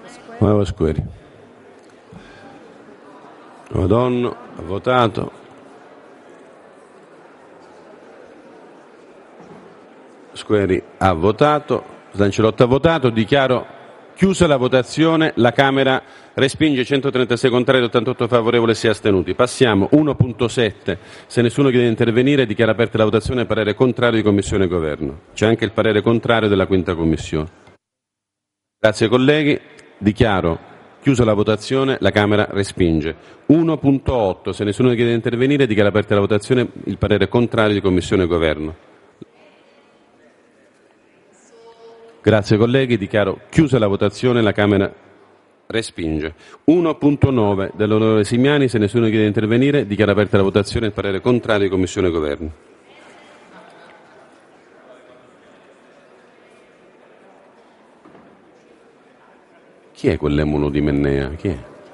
Onorevole Squeri. Madonna, ha votato. Squeri ha votato. Lancelotto ha votato. Dichiaro chiusa la votazione. La Camera respinge 136 contrari, 88 favorevoli e 6 astenuti. Passiamo 1.7. Se nessuno chiede di intervenire, dichiara aperta la votazione. Parere contrario di Commissione e Governo. C'è anche il parere contrario della quinta Commissione. Grazie colleghi. Dichiaro chiusa la votazione. La Camera respinge. 1.8. Se nessuno chiede di intervenire, dichiara aperta la votazione. Il parere contrario di Commissione e Governo. Grazie colleghi, dichiaro chiusa la votazione, la Camera respinge. 1.9 dell'onorevole Simiani, se nessuno chiede di intervenire, dichiara aperta la votazione, il parere contrario di Commissione e Governo. Chi è quell'emulo di Mennea? Chi è?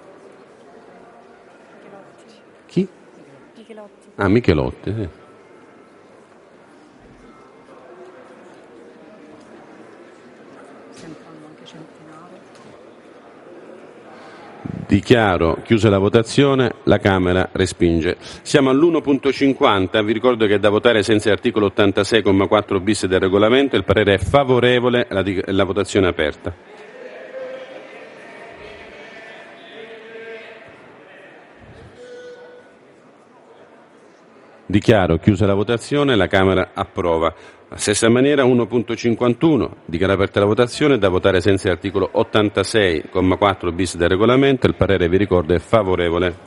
Chi? Michelotti. Ah, Michelotti, sì. Dichiaro chiusa la votazione, la Camera respinge. Siamo all'1.50, vi ricordo che è da votare senza l'articolo 86,4 bis del regolamento, il parere è favorevole, la votazione è aperta. Dichiaro chiusa la votazione, la Camera approva. Alla stessa maniera 1.51, dichiaro aperta la votazione, da votare senza l'articolo 86,4 bis del regolamento, il parere vi ricordo è favorevole.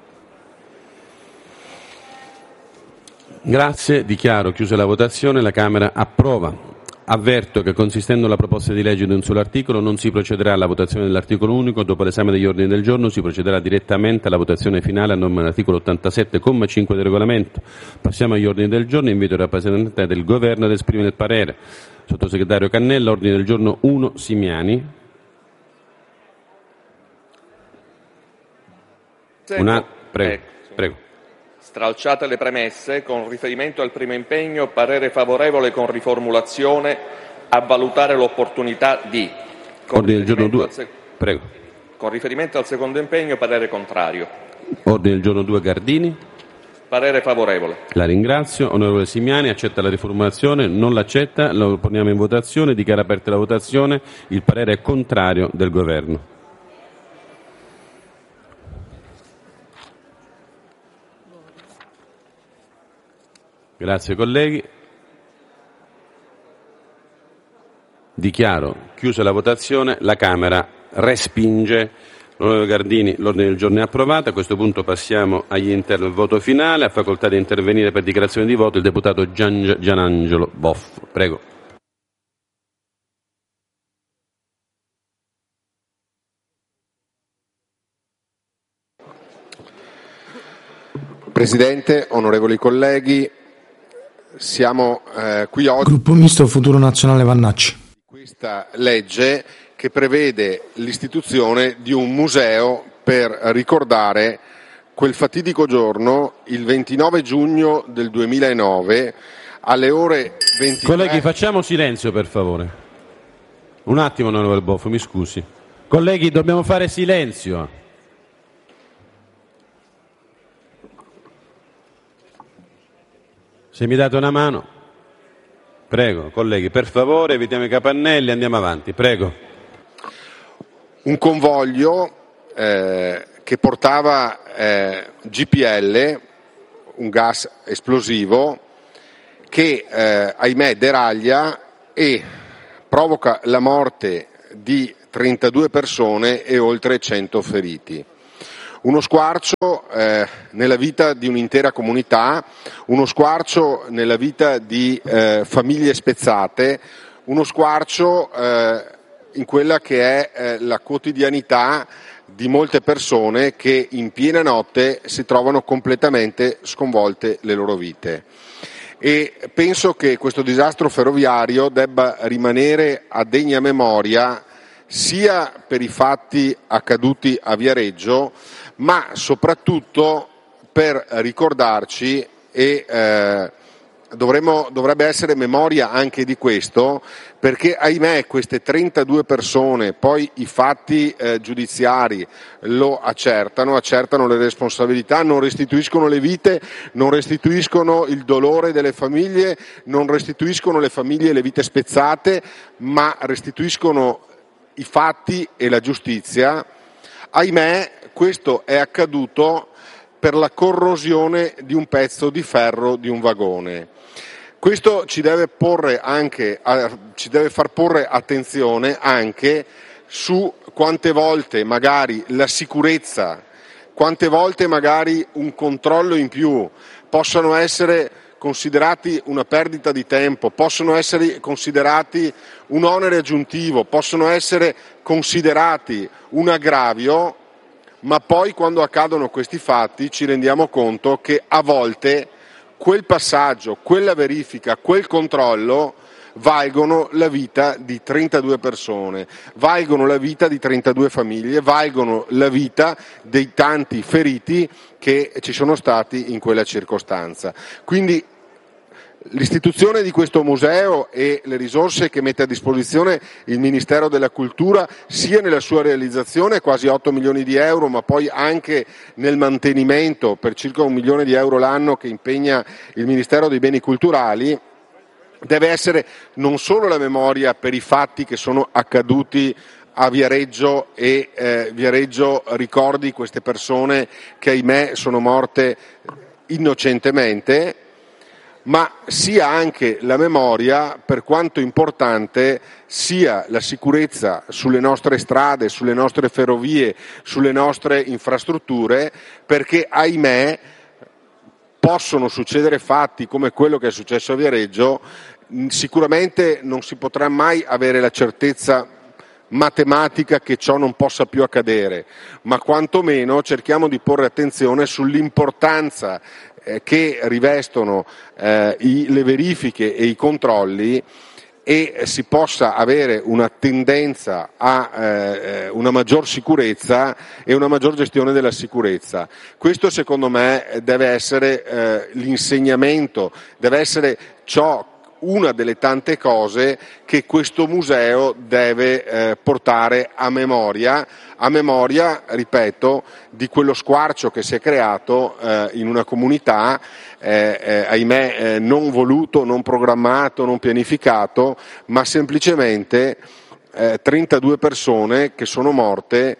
Grazie, dichiaro chiusa la votazione, la Camera approva. Avverto che consistendo la proposta di legge di un solo articolo non si procederà alla votazione dell'articolo unico, dopo l'esame degli ordini del giorno si procederà direttamente alla votazione finale a norma dell'articolo 87,5 del regolamento. Passiamo agli ordini del giorno, invito il rappresentante del Governo ad esprimere il parere. Sottosegretario Cannella, ordine del giorno 1 Simiani. Prego. Stralciate le premesse, con riferimento al primo impegno, parere favorevole con riformulazione, a valutare l'opportunità di. Ordine del giorno 2. Prego. Con riferimento al secondo impegno, parere contrario. Ordine del giorno 2 Gardini. Parere favorevole. La ringrazio. Onorevole Simiani, accetta la riformulazione? Non l'accetta? Lo poniamo in votazione. Dichiara aperta la votazione. Il parere è contrario del Governo. Grazie colleghi. Dichiaro chiusa la votazione, la Camera respinge. Onorevole Gardini, l'ordine del giorno è approvato. A questo punto passiamo al voto finale. Ha facoltà di intervenire per dichiarazione di voto il deputato Gianangelo Boff. Prego. Presidente, onorevoli colleghi, siamo qui oggi. Gruppo Misto Futuro Nazionale Vannacci. Questa legge che prevede l'istituzione di un museo per ricordare quel fatidico giorno, il 29 giugno del 2009, alle ore 23. Colleghi, facciamo silenzio per favore. Un attimo, onorevole Boff, mi scusi. Colleghi, dobbiamo fare silenzio. Se mi date una mano, prego, colleghi, per favore, evitiamo i capannelli, andiamo avanti, prego. Un convoglio che portava GPL, un gas esplosivo, che ahimè deraglia e provoca la morte di 32 persone e oltre 100 feriti. Uno squarcio nella vita di un'intera comunità, uno squarcio nella vita di famiglie spezzate, uno squarcio in quella che è la quotidianità di molte persone che in piena notte si trovano completamente sconvolte le loro vite. E penso che questo disastro ferroviario debba rimanere a degna memoria sia per i fatti accaduti a Viareggio, ma soprattutto per ricordarci e dovrebbe essere memoria anche di questo, perché ahimè queste 32 persone, poi i fatti giudiziari lo accertano le responsabilità, non restituiscono le vite, non restituiscono il dolore delle famiglie, non restituiscono le famiglie e le vite spezzate, ma restituiscono i fatti e la giustizia. Ahimè questo è accaduto per la corrosione di un pezzo di ferro di un vagone. Questo ci deve far porre attenzione anche su quante volte magari la sicurezza, quante volte magari un controllo in più possono essere considerati una perdita di tempo, possono essere considerati un onere aggiuntivo, possono essere considerati un aggravio, ma poi quando accadono questi fatti ci rendiamo conto che a volte quel passaggio, quella verifica, quel controllo valgono la vita di 32 persone, valgono la vita di 32 famiglie, valgono la vita dei tanti feriti che ci sono stati in quella circostanza. Quindi l'istituzione di questo museo e le risorse che mette a disposizione il Ministero della Cultura, sia nella sua realizzazione, quasi 8 milioni di euro, ma poi anche nel mantenimento per circa 1 milione di euro l'anno che impegna il Ministero dei Beni Culturali, deve essere non solo la memoria per i fatti che sono accaduti a Viareggio e Viareggio ricordi queste persone che ahimè sono morte innocentemente, ma sia anche la memoria, per quanto importante, sia la sicurezza sulle nostre strade, sulle nostre ferrovie, sulle nostre infrastrutture, perché ahimè possono succedere fatti come quello che è successo a Viareggio. Sicuramente non si potrà mai avere la certezza matematica che ciò non possa più accadere, ma quantomeno cerchiamo di porre attenzione sull'importanza che rivestono le verifiche e i controlli, e si possa avere una tendenza a una maggior sicurezza e una maggior gestione della sicurezza. Questo secondo me deve essere l'insegnamento, deve essere una delle tante cose che questo museo deve portare a memoria, ripeto, di quello squarcio che si è creato in una comunità, ahimè non voluto, non programmato, non pianificato, ma semplicemente 32 persone che sono morte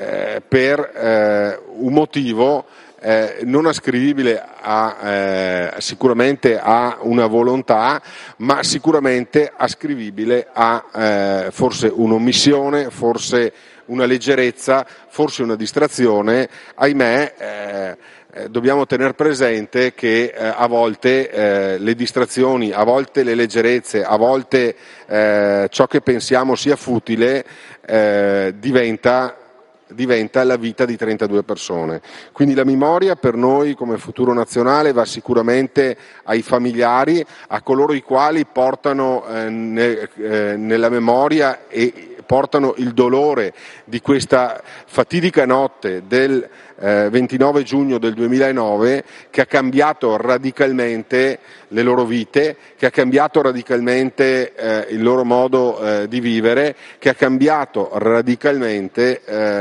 per un motivo non ascrivibile sicuramente a una volontà, ma sicuramente ascrivibile a forse un'omissione, forse una leggerezza, forse una distrazione. Ahimè dobbiamo tener presente che a volte le distrazioni, a volte le leggerezze, a volte ciò che pensiamo sia futile diventa la vita di 32 persone. Quindi la memoria per noi come Futuro Nazionale va sicuramente ai familiari, a coloro i quali portano nella memoria e portano il dolore di questa fatidica notte del 29 giugno del 2009, che ha cambiato radicalmente le loro vite, che ha cambiato radicalmente il loro modo di vivere, che ha cambiato radicalmente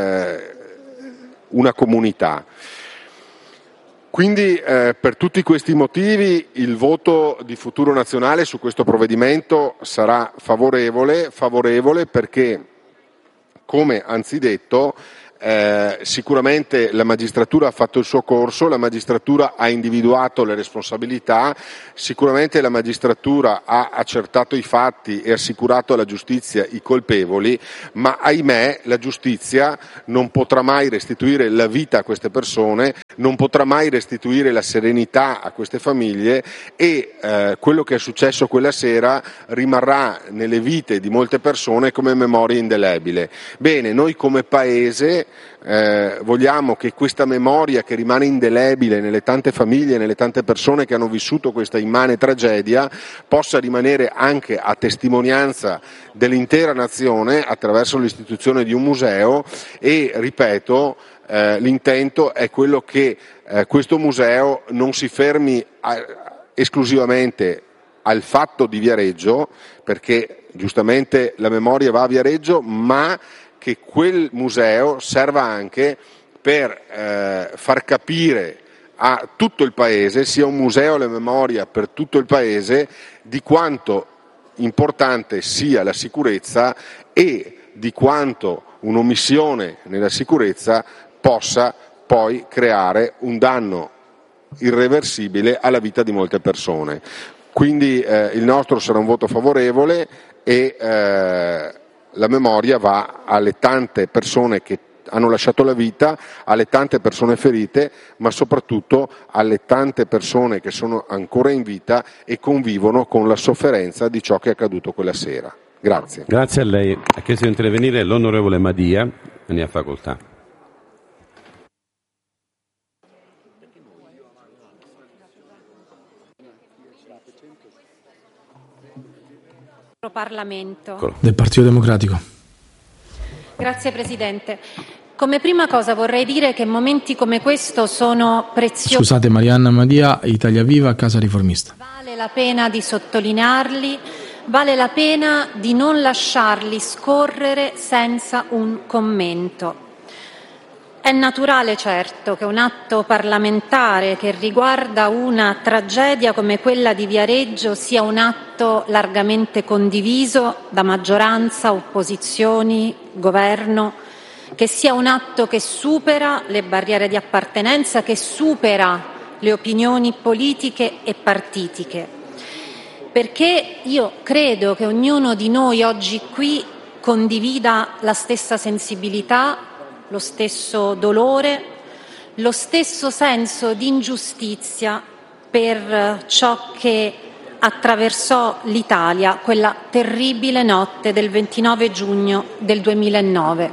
una comunità. Quindi per tutti questi motivi il voto di Futuro Nazionale su questo provvedimento sarà favorevole perché, come anzidetto, sicuramente la magistratura ha fatto il suo corso, la magistratura ha individuato le responsabilità, sicuramente la magistratura ha accertato i fatti e assicurato alla giustizia i colpevoli, ma ahimè la giustizia non potrà mai restituire la vita a queste persone, non potrà mai restituire la serenità a queste famiglie, e quello che è successo quella sera rimarrà nelle vite di molte persone come memoria indelebile. Bene, noi come Paese vogliamo che questa memoria, che rimane indelebile nelle tante famiglie, nelle tante persone che hanno vissuto questa immane tragedia, possa rimanere anche a testimonianza dell'intera nazione attraverso l'istituzione di un museo. E ripeto, l'intento è quello che questo museo non si fermi esclusivamente al fatto di Viareggio, perché giustamente la memoria va a Viareggio, ma che quel museo serva anche per far capire a tutto il Paese, sia un museo alla memoria per tutto il Paese, di quanto importante sia la sicurezza e di quanto un'omissione nella sicurezza possa poi creare un danno irreversibile alla vita di molte persone. Quindi il nostro sarà un voto favorevole e la memoria va alle tante persone che hanno lasciato la vita, alle tante persone ferite, ma soprattutto alle tante persone che sono ancora in vita e convivono con la sofferenza di ciò che è accaduto quella sera. Grazie. Grazie a lei. Ha chiesto di intervenire l'onorevole Madia. Ne ha facoltà. Parlamento. Del Partito Democratico. Grazie Presidente. Come prima cosa vorrei dire che momenti come questo sono preziosi. Scusate, Marianna Madia, Italia Viva, Casa Riformista. Vale la pena di sottolinearli, vale la pena di non lasciarli scorrere senza un commento. È naturale, certo, che un atto parlamentare che riguarda una tragedia come quella di Viareggio sia un atto largamente condiviso da maggioranza, opposizioni, governo, che sia un atto che supera le barriere di appartenenza, che supera le opinioni politiche e partitiche. Perché io credo che ognuno di noi oggi qui condivida la stessa sensibilità, lo stesso dolore, lo stesso senso di ingiustizia per ciò che attraversò l'Italia quella terribile notte del 29 giugno del 2009.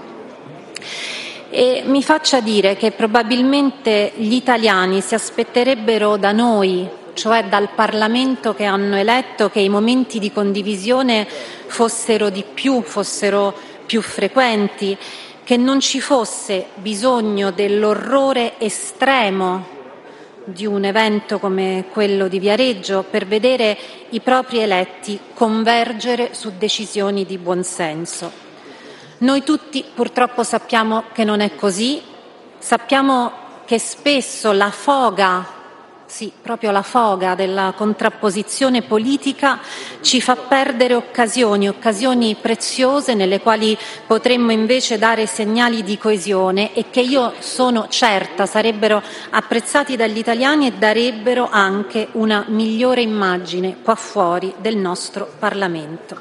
E mi faccia dire che probabilmente gli italiani si aspetterebbero da noi, cioè dal Parlamento che hanno eletto, che i momenti di condivisione fossero più frequenti, che non ci fosse bisogno dell'orrore estremo di un evento come quello di Viareggio per vedere i propri eletti convergere su decisioni di buonsenso. Noi tutti purtroppo sappiamo che non è così, sappiamo che spesso la foga, sì, proprio la foga della contrapposizione politica ci fa perdere occasioni preziose nelle quali potremmo invece dare segnali di coesione e che io sono certa sarebbero apprezzati dagli italiani e darebbero anche una migliore immagine qua fuori del nostro Parlamento.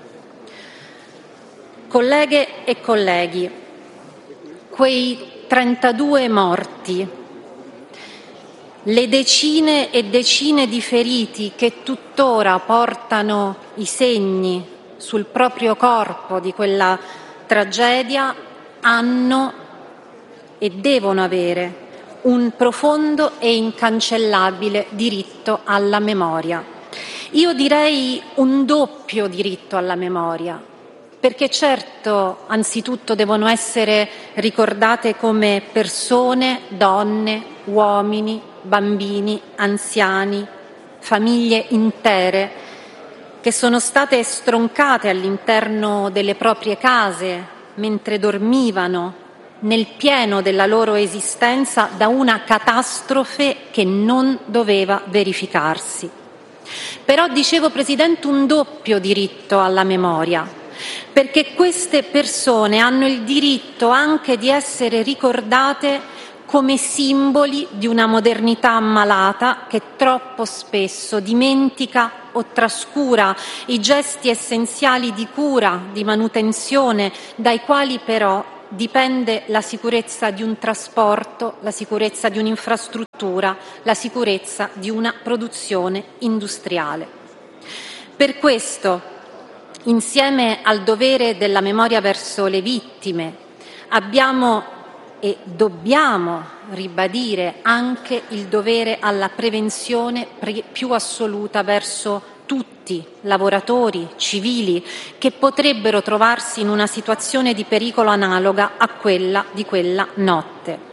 Colleghe e colleghi, quei 32 morti, le decine e decine di feriti che tuttora portano i segni sul proprio corpo di quella tragedia hanno e devono avere un profondo e incancellabile diritto alla memoria. Io direi un doppio diritto alla memoria, perché certo, anzitutto devono essere ricordate come persone, donne, uomini, bambini, anziani, famiglie intere che sono state stroncate all'interno delle proprie case mentre dormivano nel pieno della loro esistenza da una catastrofe che non doveva verificarsi. Però, dicevo Presidente, un doppio diritto alla memoria, perché queste persone hanno il diritto anche di essere ricordate come simboli di una modernità ammalata che troppo spesso dimentica o trascura i gesti essenziali di cura, di manutenzione, dai quali però dipende la sicurezza di un trasporto, la sicurezza di un'infrastruttura, la sicurezza di una produzione industriale. Per questo, insieme al dovere della memoria verso le vittime, abbiamo e dobbiamo ribadire anche il dovere alla prevenzione più assoluta verso tutti, lavoratori, civili, che potrebbero trovarsi in una situazione di pericolo analoga a quella di quella notte.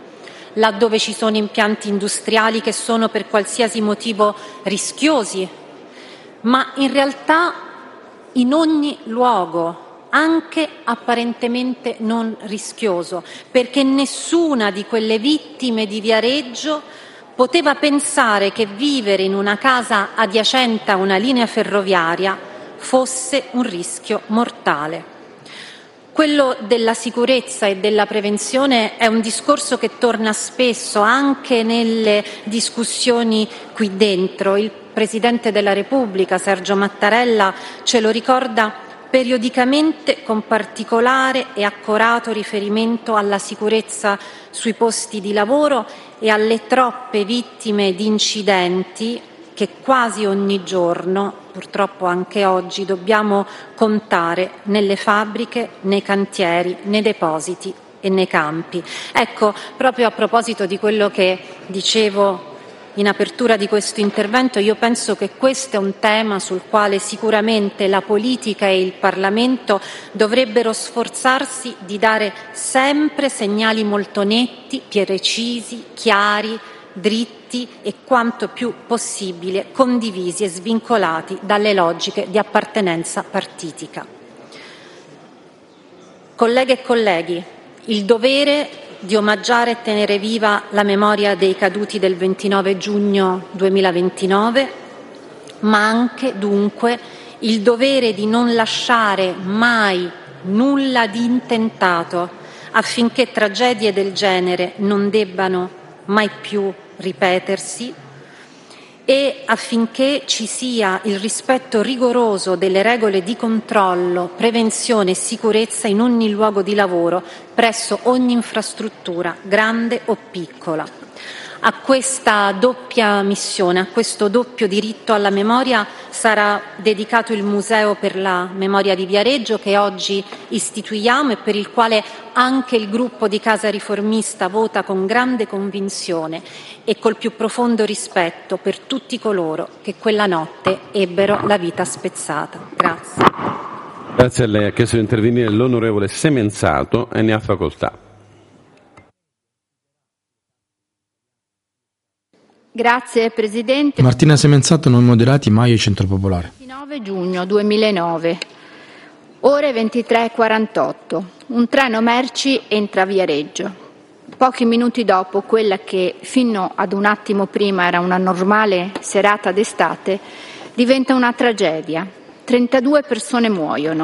laddove ci sono impianti industriali che sono per qualsiasi motivo rischiosi, ma in realtà in ogni luogo, anche apparentemente non rischioso, perché nessuna di quelle vittime di Viareggio poteva pensare che vivere in una casa adiacente a una linea ferroviaria fosse un rischio mortale. Quello della sicurezza e della prevenzione è un discorso che torna spesso anche nelle discussioni qui dentro. Il Presidente della Repubblica, Sergio Mattarella, ce lo ricorda periodicamente con particolare e accorato riferimento alla sicurezza sui posti di lavoro e alle troppe vittime di incidenti che quasi ogni giorno, purtroppo anche oggi, dobbiamo contare nelle fabbriche, nei cantieri, nei depositi e nei campi. Ecco, proprio a proposito di quello che dicevo in apertura di questo intervento, io penso che questo è un tema sul quale sicuramente la politica e il Parlamento dovrebbero sforzarsi di dare sempre segnali molto netti, precisi, chiari, dritti e quanto più possibile condivisi e svincolati dalle logiche di appartenenza partitica. Colleghe e colleghi, il dovere di omaggiare e tenere viva la memoria dei caduti del 29 giugno 2029, ma anche, dunque, il dovere di non lasciare mai nulla di intentato affinché tragedie del genere non debbano mai più ripetersi e affinché ci sia il rispetto rigoroso delle regole di controllo, prevenzione e sicurezza in ogni luogo di lavoro, presso ogni infrastruttura, grande o piccola. A questa doppia missione, a questo doppio diritto alla memoria sarà dedicato il Museo per la memoria di Viareggio che oggi istituiamo e per il quale anche il gruppo di Casa Riformista vota con grande convinzione e col più profondo rispetto per tutti coloro che quella notte ebbero la vita spezzata. Grazie. Grazie a lei. Ha chiesto di intervenire l'onorevole Semenzato e ne ha facoltà. Grazie Presidente. Martina Semenzato, non moderati, Maio, Centro Popolare. 29 giugno 2009, ore 23:48. Un treno merci entra a Viareggio. Pochi minuti dopo quella che fino ad un attimo prima era una normale serata d'estate diventa una tragedia. 32 persone muoiono.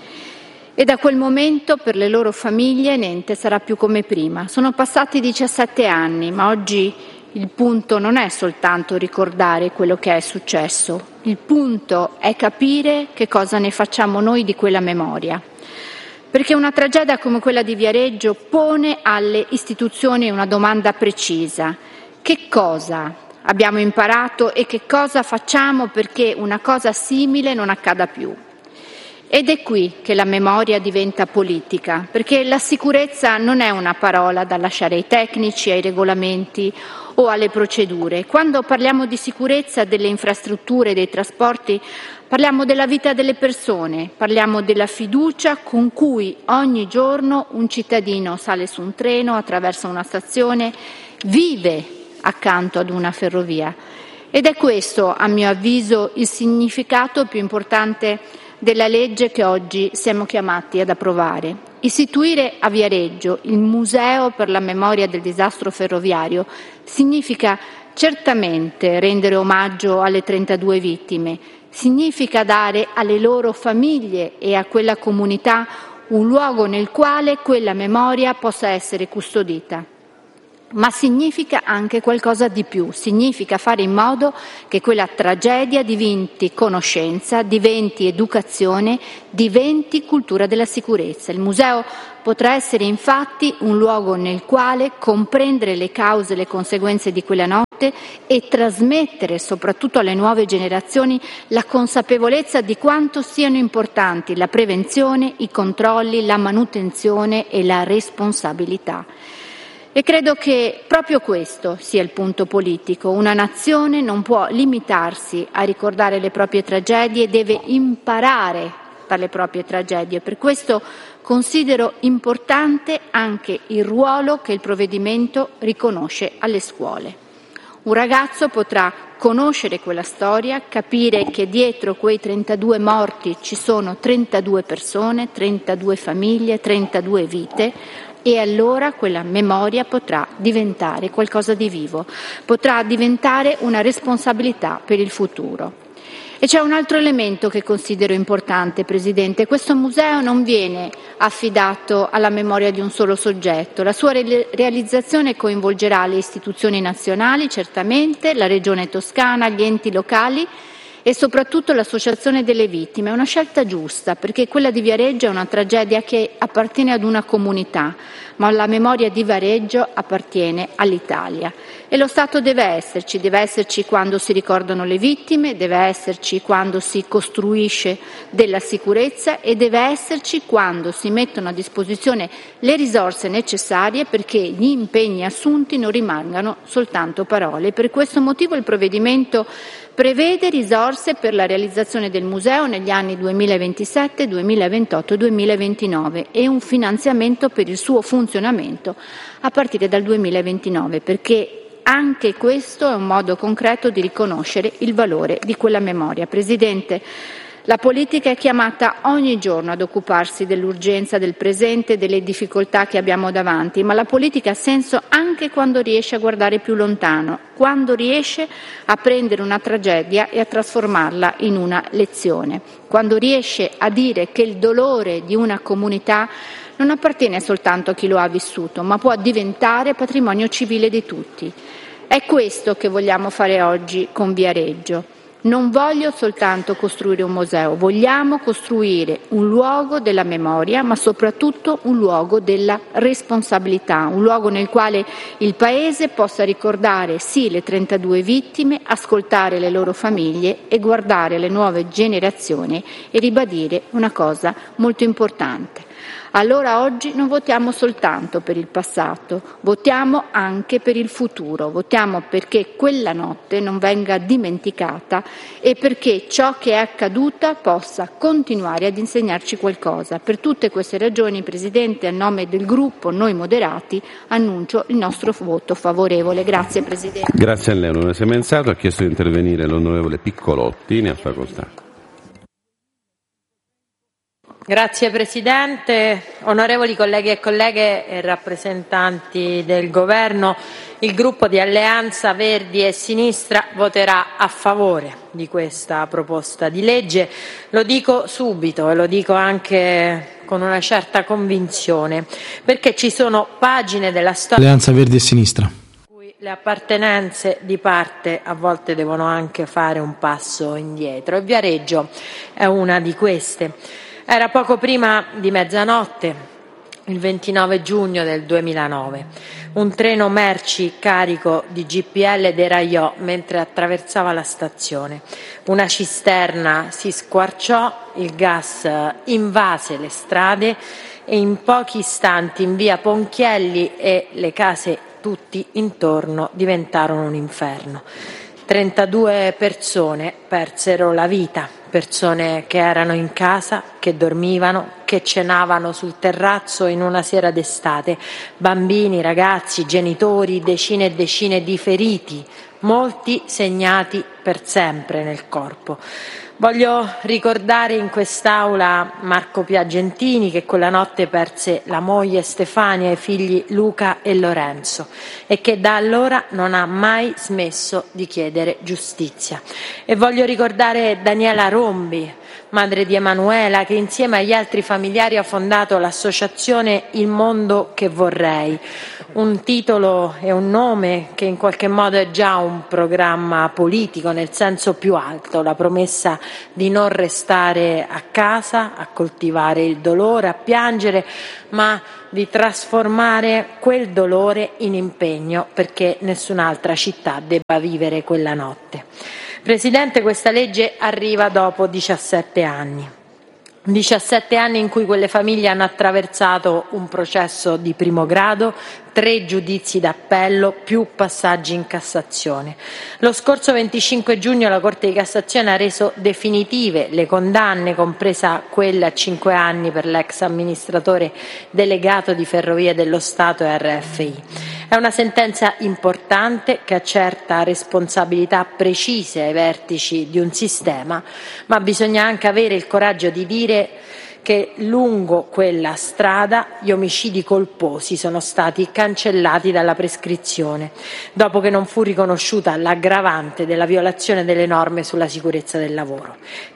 E da quel momento per le loro famiglie niente sarà più come prima. Sono passati 17 anni, ma oggi il punto non è soltanto ricordare quello che è successo, il punto è capire che cosa ne facciamo noi di quella memoria. Perché una tragedia come quella di Viareggio pone alle istituzioni una domanda precisa: che cosa abbiamo imparato e che cosa facciamo perché una cosa simile non accada più? Ed è qui che la memoria diventa politica, perché la sicurezza non è una parola da lasciare ai tecnici, ai regolamenti o alle procedure. Quando parliamo di sicurezza delle infrastrutture e dei trasporti, parliamo della vita delle persone, parliamo della fiducia con cui ogni giorno un cittadino sale su un treno, attraversa una stazione, vive accanto ad una ferrovia. Ed è questo, a mio avviso, il significato più importante della legge che oggi siamo chiamati ad approvare. Istituire a Viareggio il Museo per la memoria del disastro ferroviario significa certamente rendere omaggio alle 32 vittime, significa dare alle loro famiglie e a quella comunità un luogo nel quale quella memoria possa essere custodita. Ma significa anche qualcosa di più, significa fare in modo che quella tragedia diventi conoscenza, diventi educazione, diventi cultura della sicurezza. Il museo potrà essere infatti un luogo nel quale comprendere le cause e le conseguenze di quella notte e trasmettere soprattutto alle nuove generazioni la consapevolezza di quanto siano importanti la prevenzione, i controlli, la manutenzione e la responsabilità. E credo che proprio questo sia il punto politico. Una nazione non può limitarsi a ricordare le proprie tragedie, deve imparare dalle proprie tragedie. Per questo considero importante anche il ruolo che il provvedimento riconosce alle scuole. Un ragazzo potrà conoscere quella storia, capire che dietro quei 32 morti ci sono 32 persone, 32 famiglie, 32 vite, e allora quella memoria potrà diventare qualcosa di vivo, potrà diventare una responsabilità per il futuro. E c'è un altro elemento che considero importante, Presidente. Questo museo non viene affidato alla memoria di un solo soggetto. La sua realizzazione coinvolgerà le istituzioni nazionali, certamente, la Regione Toscana, gli enti locali e soprattutto l'Associazione delle Vittime. È una scelta giusta, perché quella di Viareggio è una tragedia che appartiene ad una comunità, ma la memoria di Viareggio appartiene all'Italia. E lo Stato deve esserci quando si ricordano le vittime, deve esserci quando si costruisce della sicurezza e deve esserci quando si mettono a disposizione le risorse necessarie perché gli impegni assunti non rimangano soltanto parole. Per questo motivo il provvedimento prevede risorse per la realizzazione del museo negli anni 2027, 2028 e 2029 e un finanziamento per il suo funzionamento a partire dal 2029, perché anche questo è un modo concreto di riconoscere il valore di quella memoria. Presidente, la politica è chiamata ogni giorno ad occuparsi dell'urgenza del presente e delle difficoltà che abbiamo davanti, ma la politica ha senso anche quando riesce a guardare più lontano, quando riesce a prendere una tragedia e a trasformarla in una lezione, quando riesce a dire che il dolore di una comunità non appartiene soltanto a chi lo ha vissuto, ma può diventare patrimonio civile di tutti. È questo che vogliamo fare oggi con Viareggio. Non voglio soltanto costruire un museo, vogliamo costruire un luogo della memoria, ma soprattutto un luogo della responsabilità, un luogo nel quale il Paese possa ricordare sì le 32 vittime, ascoltare le loro famiglie e guardare le nuove generazioni e ribadire una cosa molto importante. Allora oggi non votiamo soltanto per il passato, votiamo anche per il futuro, votiamo perché quella notte non venga dimenticata e perché ciò che è accaduta possa continuare ad insegnarci qualcosa. Per tutte queste ragioni, Presidente, a nome del gruppo Noi Moderati annuncio il nostro voto favorevole. Grazie Presidente. Grazie a lei, onorevole Semenzato. Ha chiesto di intervenire l'onorevole Piccolotti, ne ha facoltà. Grazie Presidente, onorevoli colleghi e colleghe e rappresentanti del Governo, il gruppo di Alleanza Verdi e Sinistra voterà a favore di questa proposta di legge. Lo dico subito e lo dico anche con una certa convinzione, perché ci sono pagine della storia Alleanza Verdi e Sinistra. Le appartenenze di parte a volte devono anche fare un passo indietro e Viareggio è una di queste. Era poco prima di mezzanotte, il 29 giugno del 2009. Un treno merci carico di GPL deragliò mentre attraversava la stazione. Una cisterna si squarciò, il gas invase le strade e in pochi istanti in via Ponchielli e le case tutti intorno diventarono un inferno. 32 persone persero la vita, persone che erano in casa, che dormivano, che cenavano sul terrazzo in una sera d'estate, bambini, ragazzi, genitori, decine e decine di feriti, molti segnati per sempre nel corpo. Voglio ricordare in quest'Aula Marco Piagentini, che quella notte perse la moglie Stefania e i figli Luca e Lorenzo e che da allora non ha mai smesso di chiedere giustizia. E voglio ricordare Daniela Rombi, madre di Emanuela, che insieme agli altri familiari ha fondato l'associazione Il Mondo che Vorrei, un titolo e un nome che in qualche modo è già un programma politico nel senso più alto, la promessa di non restare a casa a coltivare il dolore, a piangere, ma di trasformare quel dolore in impegno perché nessun'altra città debba vivere quella notte. Presidente, questa legge arriva dopo 17 anni. 17 anni in cui quelle famiglie hanno attraversato un processo di primo grado 3 giudizi d'appello più passaggi in Cassazione. Lo scorso 25 giugno la Corte di Cassazione ha reso definitive le condanne, compresa quella a 5 anni per l'ex amministratore delegato di Ferrovie dello Stato e RFI. È una sentenza importante che accerta responsabilità precise ai vertici di un sistema, ma bisogna anche avere il coraggio di dire che lungo quella strada gli omicidi colposi sono stati cancellati dalla prescrizione, dopo che non fu riconosciuta l'aggravante della violazione delle norme sulla sicurezza del lavoro.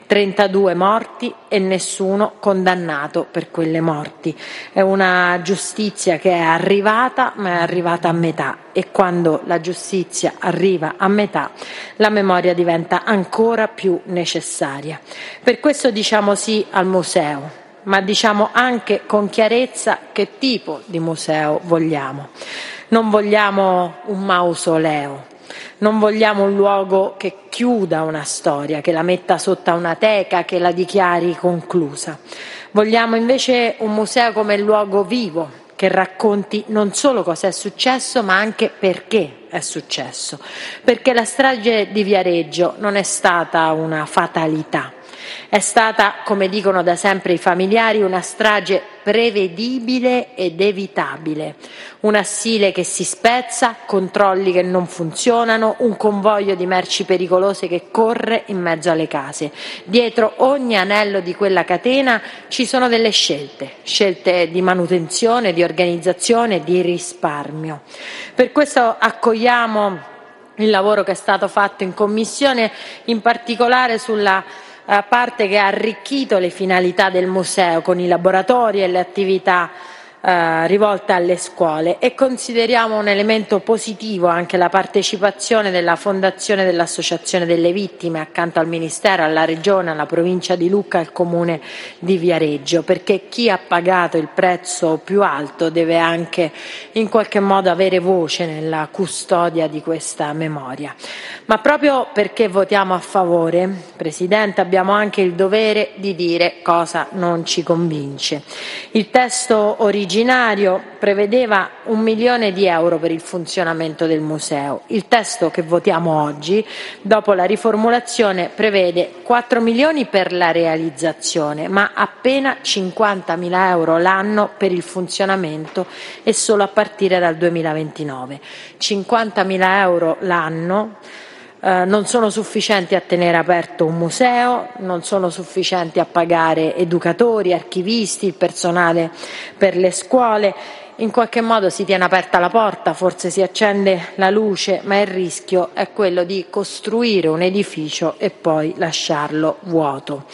32 morti e nessuno condannato per quelle morti. È una giustizia che è arrivata, ma è arrivata a metà, e quando la giustizia arriva a metà la memoria diventa ancora più necessaria. Per questo diciamo sì al museo, ma diciamo anche con chiarezza che tipo di museo vogliamo. Non vogliamo un mausoleo, non vogliamo un luogo che chiuda una storia, che la metta sotto una teca, che la dichiari conclusa. Vogliamo invece un museo come luogo vivo, che racconti non solo cosa è successo, ma anche perché è successo. Perché la strage di Viareggio non è stata una fatalità. È stata, come dicono da sempre i familiari, una strage prevedibile ed evitabile. Un assile che si spezza, controlli che non funzionano, un convoglio di merci pericolose che corre in mezzo alle case. Dietro ogni anello di quella catena ci sono delle scelte di manutenzione, di organizzazione, di risparmio. Per questo accogliamo il lavoro che è stato fatto in Commissione, in particolare sulla parte che ha arricchito le finalità del museo con i laboratori e le attività rivolte alle scuole, e consideriamo un elemento positivo anche la partecipazione della Fondazione dell'Associazione delle Vittime accanto al Ministero, alla Regione, alla Provincia di Lucca e al Comune di Viareggio, perché chi ha pagato il prezzo più alto deve anche in qualche modo avere voce nella custodia di questa memoria. Ma proprio perché votiamo a favore, Presidente, abbiamo anche il dovere di dire cosa non ci convince. Il testo originario prevedeva 1 milione di euro per il funzionamento del museo. Il testo che votiamo oggi, dopo la riformulazione, prevede 4 milioni per la realizzazione, ma appena 50.000 euro l'anno per il funzionamento, e solo a partire dal 2029. 50.000 euro l'anno non sono sufficienti a tenere aperto un museo, non sono sufficienti a pagare educatori, archivisti, il personale per le scuole. In qualche modo si tiene aperta la porta, forse si accende la luce, ma il rischio è quello di costruire un edificio e poi lasciarlo vuoto.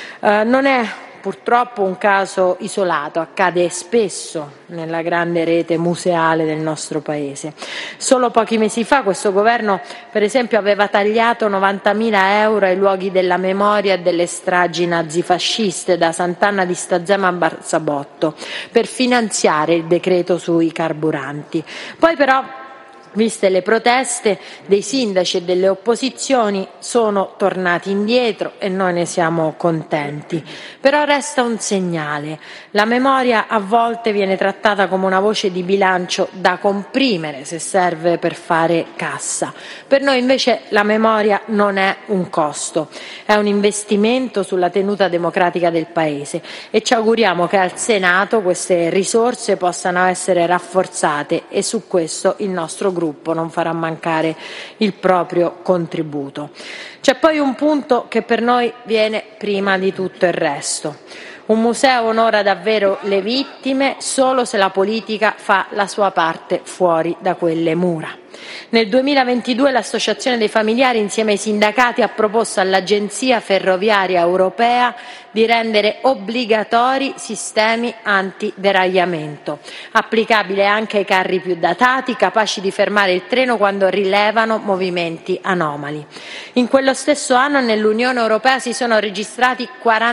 Non è purtroppo un caso isolato, accade spesso nella grande rete museale del nostro Paese. Solo pochi mesi fa questo governo, per esempio, aveva tagliato 90.000 euro ai luoghi della memoria e delle stragi nazifasciste da Sant'Anna di Stazzema a Barsabotto per finanziare il decreto sui carburanti. Poi però, viste le proteste dei sindaci e delle opposizioni, sono tornati indietro e noi ne siamo contenti. Però resta un segnale. La memoria a volte viene trattata come una voce di bilancio da comprimere se serve per fare cassa. Per noi invece la memoria non è un costo, è un investimento sulla tenuta democratica del Paese, e ci auguriamo che al Senato queste risorse possano essere rafforzate, e su questo il nostro gruppo non farà mancare il proprio contributo. C'è poi un punto che per noi viene prima di tutto il resto. Un museo onora davvero le vittime solo se la politica fa la sua parte fuori da quelle mura. Nel 2022 l'Associazione dei familiari, insieme ai sindacati, ha proposto all'Agenzia Ferroviaria Europea di rendere obbligatori sistemi antideragliamento, applicabile anche ai carri più datati, capaci di fermare il treno quando rilevano movimenti anomali. In quello stesso anno nell'Unione Europea si sono registrati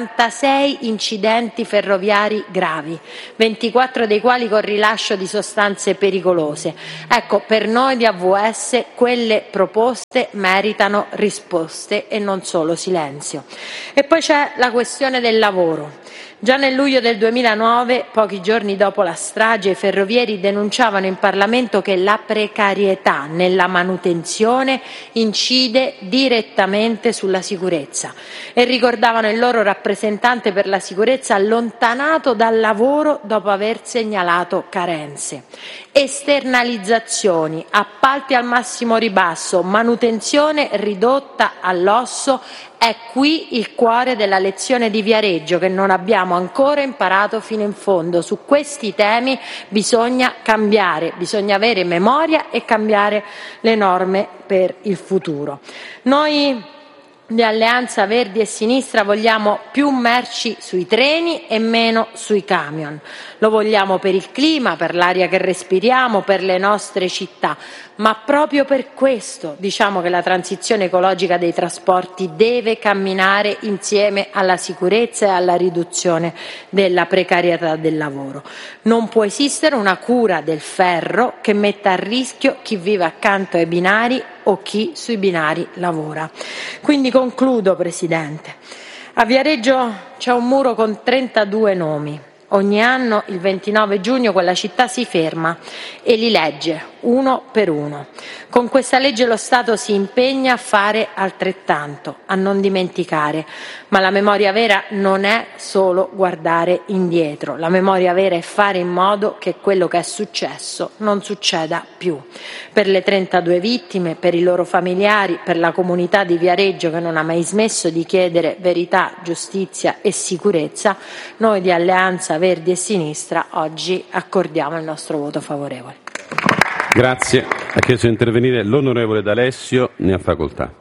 46 incidenti ferroviari gravi, 24 dei quali con rilascio di sostanze pericolose. Ecco, per noi di AVS quelle proposte meritano risposte e non solo silenzio. E poi c'è la questione del lavoro. Già nel luglio del 2009, pochi giorni dopo la strage, i ferrovieri denunciavano in Parlamento che la precarietà nella manutenzione incide direttamente sulla sicurezza e ricordavano il loro rappresentante per la sicurezza allontanato dal lavoro dopo aver segnalato carenze. Esternalizzazioni, appalti al massimo ribasso, manutenzione ridotta all'osso. È qui il cuore della lezione di Viareggio che non abbiamo ancora imparato fino in fondo. Su questi temi bisogna cambiare, bisogna avere memoria e cambiare le norme per il futuro. Noi di Alleanza Verdi e Sinistra vogliamo più merci sui treni e meno sui camion. Lo vogliamo per il clima, per l'aria che respiriamo, per le nostre città, ma proprio per questo diciamo che la transizione ecologica dei trasporti deve camminare insieme alla sicurezza e alla riduzione della precarietà del lavoro. Non può esistere una cura del ferro che metta a rischio chi vive accanto ai binari o chi sui binari lavora. Quindi concludo, Presidente. A Viareggio c'è un muro con 32 nomi. Ogni anno, il 29 giugno, quella città si ferma e li legge uno per uno. Con questa legge lo Stato si impegna a fare altrettanto, a non dimenticare. Ma la memoria vera non è solo guardare indietro. La memoria vera è fare in modo che quello che è successo non succeda più. Per le 32 vittime, per i loro familiari, per la comunità di Viareggio che non ha mai smesso di chiedere verità, giustizia e sicurezza, noi di Alleanza Verdi e Sinistra oggi accordiamo il nostro voto favorevole. Grazie. Ha chiesto di intervenire l'onorevole D'Alessio, ne ha facoltà.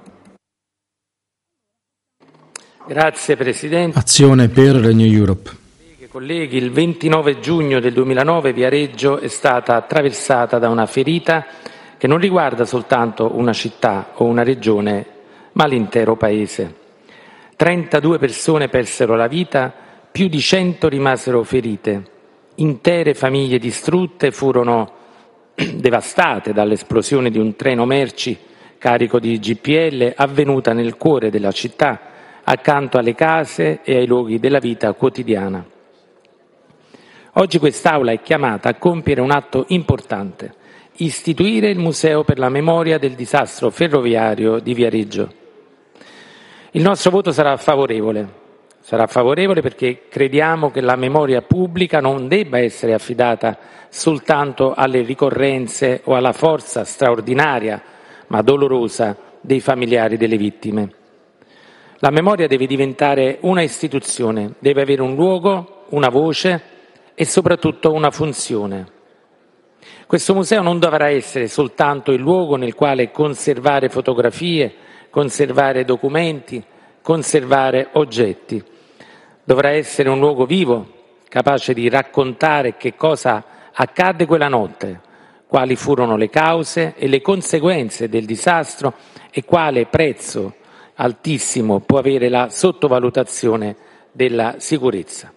Grazie Presidente. Azione per Renew Europe. Colleghi, il 29 giugno del 2009 Viareggio è stata attraversata da una ferita che non riguarda soltanto una città o una regione, ma l'intero Paese. 32 persone persero la vita, più di 100 rimasero ferite. Intere famiglie distrutte furono devastate dall'esplosione di un treno merci carico di GPL avvenuta nel cuore della città, accanto alle case e ai luoghi della vita quotidiana. Oggi quest'Aula è chiamata a compiere un atto importante, istituire il Museo per la memoria del disastro ferroviario di Viareggio. Il nostro voto sarà favorevole perché crediamo che la memoria pubblica non debba essere affidata soltanto alle ricorrenze o alla forza straordinaria, ma dolorosa, dei familiari delle vittime. La memoria deve diventare una istituzione, deve avere un luogo, una voce e soprattutto una funzione. Questo museo non dovrà essere soltanto il luogo nel quale conservare fotografie, conservare documenti, conservare oggetti. Dovrà essere un luogo vivo, capace di raccontare che cosa accadde quella notte, quali furono le cause e le conseguenze del disastro e quale prezzo altissimo può avere la sottovalutazione della sicurezza.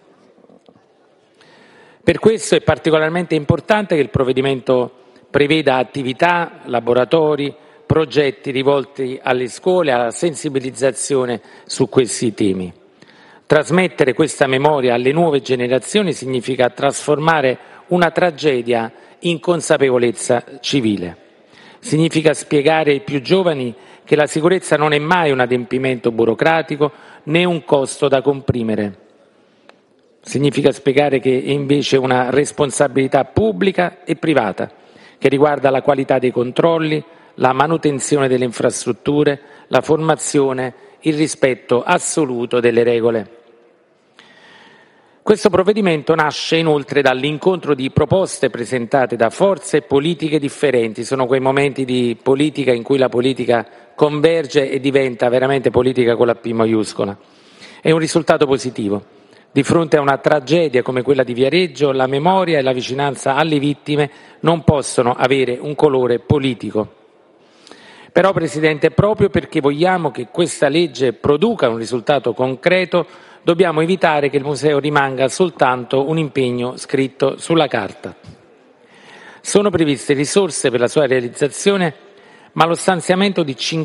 Per questo è particolarmente importante che il provvedimento preveda attività, laboratori, progetti rivolti alle scuole, alla sensibilizzazione su questi temi. Trasmettere questa memoria alle nuove generazioni significa trasformare una tragedia in consapevolezza civile. Significa spiegare ai più giovani che la sicurezza non è mai un adempimento burocratico né un costo da comprimere. Significa spiegare che è invece una responsabilità pubblica e privata che riguarda la qualità dei controlli, la manutenzione delle infrastrutture, la formazione, il rispetto assoluto delle regole. Questo provvedimento nasce inoltre dall'incontro di proposte presentate da forze politiche differenti. Sono quei momenti di politica in cui la politica converge e diventa veramente politica con la P maiuscola. È un risultato positivo. Di fronte a una tragedia come quella di Viareggio, la memoria e la vicinanza alle vittime non possono avere un colore politico. Però, Presidente, proprio perché vogliamo che questa legge produca un risultato concreto, dobbiamo evitare che il Museo rimanga soltanto un impegno scritto sulla carta. Sono previste risorse per la sua realizzazione, ma lo stanziamento di